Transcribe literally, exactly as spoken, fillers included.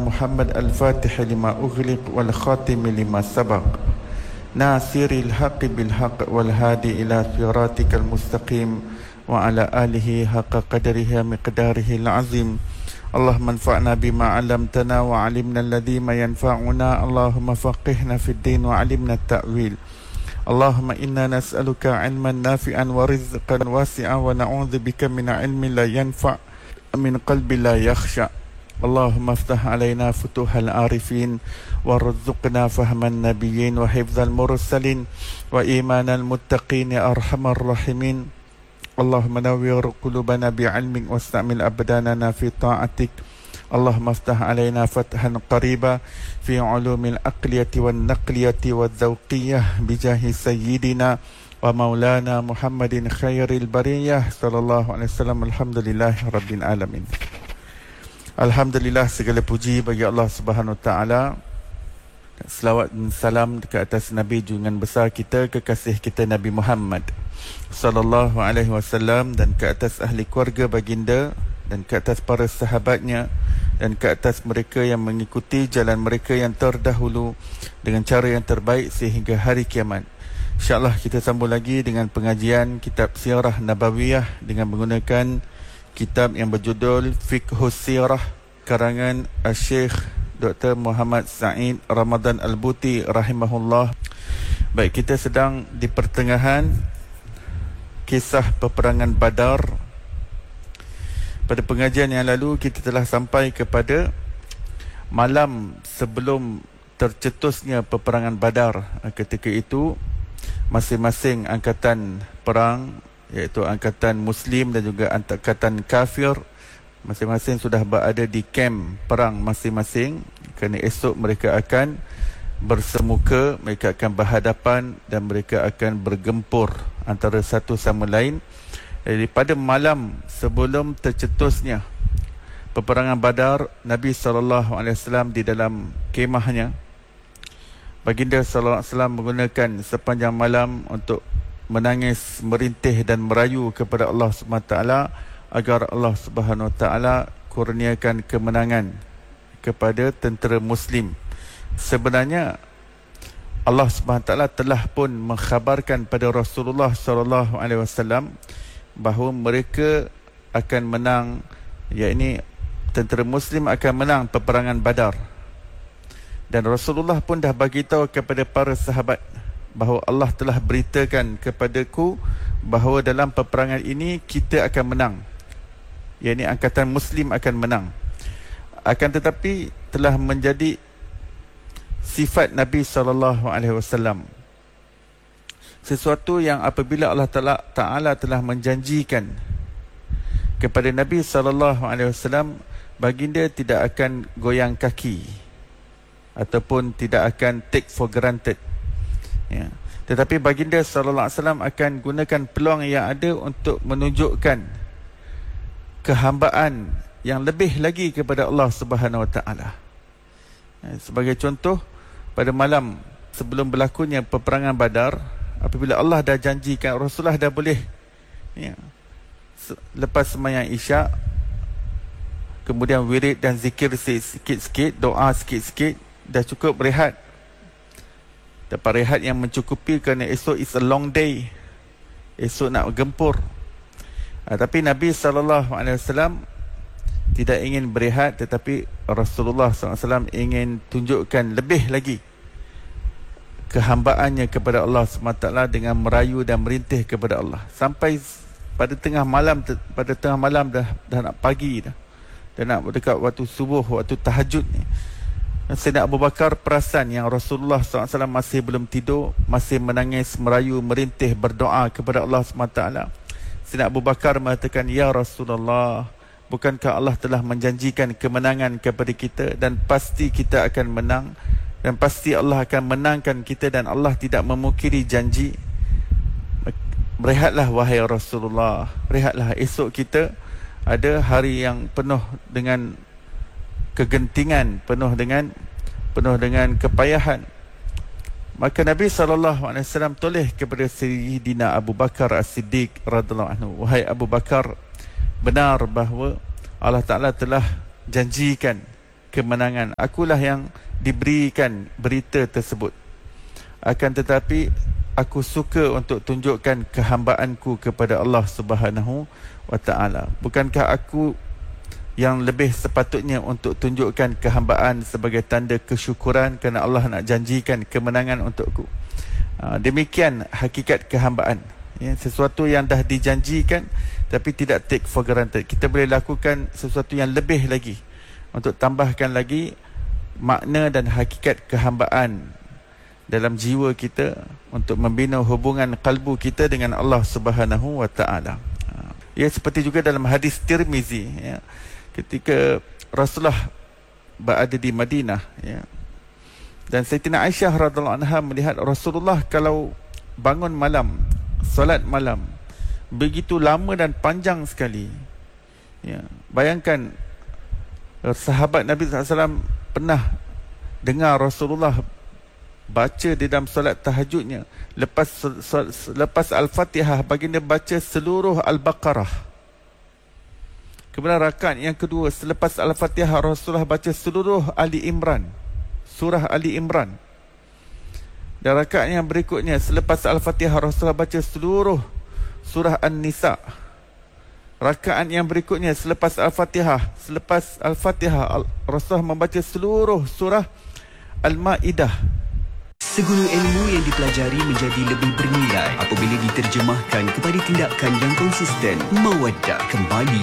محمد الفاتح لما أغلق والخاتم لما سبق ناصر الحق بالحق والهادي إلى صراطك المستقيم وعلى آله حق قدره مقداره العظيم. اللهم انفعنا بما علمتنا وعلمنا الذي ما ينفعنا. اللهم فقهنا في الدين وعلمنا التأويل. اللهم إنا نسألك علما نافعا ورزقا واسعا ونعوذ بك من علم لا ينفع من قلب لا يخشع. اللهم افتح علينا فتوح العارفين وارزقنا فهم النبيين وحفظ المرسلين وإيمان المتقين يا أرحم الراحمين. اللهم نور قلوبنا بعلمك واستعمل أبداننا في طاعتك. اللهم افتح علينا فتحا قريبا في علوم الأقلية والنقلية والذوقية بجاه سيدنا ومولانا محمد خير البرية صلى الله عليه وسلم. الحمد لله رب العالمين. Alhamdulillah, segala puji bagi Allah Subhanahu Wa Taala. Selawat dan salam ke atas Nabi junjungan besar kita, kekasih kita Nabi Muhammad sallallahu alaihi wasallam, dan ke atas ahli keluarga baginda, dan ke atas para sahabatnya, dan ke atas mereka yang mengikuti jalan mereka yang terdahulu dengan cara yang terbaik sehingga hari kiamat. InsyaAllah kita sambung lagi dengan pengajian kitab Sirah Nabawiyah dengan menggunakan kitab yang berjudul Fiqhus Sirah karangan Syekh Doktor Muhammad Sa'id Ramadan Al-Buti rahimahullah. Baik, kita sedang di pertengahan kisah peperangan Badar. Pada pengajian yang lalu kita telah sampai kepada malam sebelum tercetusnya peperangan Badar. Ketika itu masing-masing angkatan perang, iaitu angkatan Muslim dan juga angkatan kafir, masing-masing sudah berada di kamp perang masing-masing, kerana esok mereka akan bersemuka, mereka akan berhadapan dan mereka akan bergempur antara satu sama lain. Jadi pada malam sebelum tercetusnya peperangan Badar, Nabi sallallahu alaihi wasallam di dalam kemahnya, baginda sallallahu alaihi wasallam menggunakan sepanjang malam untuk menangis, merintih dan merayu kepada Allah Subhanahu Wa Taala agar Allah Subhanahu Wa Taala kurniakan kemenangan kepada tentera Muslim. Sebenarnya Allah Subhanahu Wa Taala telah pun mengkhabarkan pada Rasulullah sallallahu alaihi wasallam bahawa mereka akan menang, yakni tentera Muslim akan menang peperangan Badar. Dan Rasulullah pun dah bagi tahu kepada para sahabat bahawa Allah telah beritakan kepadaku bahawa dalam peperangan ini kita akan menang, yakni angkatan Muslim akan menang. Akan tetapi telah menjadi sifat Nabi sallallahu alaihi wasallam, sesuatu yang apabila Allah Ta'ala telah menjanjikan kepada Nabi sallallahu alaihi wasallam, baginda tidak akan goyang kaki ataupun tidak akan take for granted. Ya. Tetapi baginda sallallahu alaihi wasallam akan gunakan peluang yang ada untuk menunjukkan kehambaan yang lebih lagi kepada Allah Subhanahu Wa Taala. Ya, sebagai contoh, pada malam sebelum berlakunya peperangan Badar, apabila Allah dah janjikan, Rasulullah dah boleh, ya, lepas sembahyang Isyak, kemudian wirid dan zikir sikit-sikit, doa sikit-sikit, dah cukup berehat. Dapat rehat yang mencukupi kerana esok is a long day, esok nak gempur. Ha, tapi Nabi sallallahu alaihi wasallam tidak ingin berehat, tetapi Rasulullah sallallahu alaihi wasallam ingin tunjukkan lebih lagi kehambaannya kepada Allah subhanahu wa taala dengan merayu dan merintih kepada Allah. Sampai pada tengah malam, pada tengah malam dah dah nak pagi dah, dah nak dekat waktu subuh, waktu tahajud ni, Sayyidina Abu Bakar perasan yang Rasulullah sallallahu alaihi wasallam masih belum tidur, masih menangis, merayu, merintih, berdoa kepada Allah subhanahu wa taala. Sayyidina Abu Bakar mengatakan, "Ya Rasulullah, bukankah Allah telah menjanjikan kemenangan kepada kita, dan pasti kita akan menang, dan pasti Allah akan menangkan kita, dan Allah tidak memungkiri janji. Berehatlah wahai Rasulullah, rehatlah, esok kita ada hari yang penuh dengan kegentingan, penuh dengan penuh dengan kepayahan." Maka Nabi sallallahu alaihi wasallam toleh kepada Sayyidina Abu Bakar As-Siddiq radhiyallahu anhu, "Wahai Abu Bakar, benar bahawa Allah Ta'ala telah janjikan kemenangan. Akulah yang diberikan berita tersebut. Akan tetapi aku suka untuk tunjukkan kehambaanku kepada Allah Subhanahu wa taala. Bukankah aku yang lebih sepatutnya untuk tunjukkan kehambaan sebagai tanda kesyukuran kerana Allah nak janjikan kemenangan untukku. Ha, demikian hakikat kehambaan. Ya, sesuatu yang dah dijanjikan tapi tidak take for granted. Kita boleh lakukan sesuatu yang lebih lagi untuk tambahkan lagi makna dan hakikat kehambaan dalam jiwa kita untuk membina hubungan kalbu kita dengan Allah Subhanahu wa taala. Ya, seperti juga dalam hadis Tirmizi, ya, ketika Rasulullah berada di Madinah, ya, dan Sayyidatina Aisyah radhiyallahu anha melihat Rasulullah kalau bangun malam, solat malam begitu lama dan panjang sekali. Ya, bayangkan sahabat Nabi sallallahu alaihi wasallam pernah dengar Rasulullah baca di dalam solat tahajudnya, lepas lepas Al-Fatihah baginda baca seluruh Al-Baqarah. Kemudian rakaat yang kedua selepas Al-Fatihah Rasulullah baca seluruh Ali Imran, surah Ali Imran. Dan rakaat yang berikutnya selepas Al-Fatihah Rasulullah baca seluruh surah An-Nisa. Rakaat yang berikutnya selepas Al-Fatihah, selepas Al-Fatihah Rasulullah membaca seluruh surah Al-Maidah. Segala ilmu yang dipelajari menjadi lebih bernilai apabila diterjemahkan kepada tindakan yang konsisten. Mawaddah kembali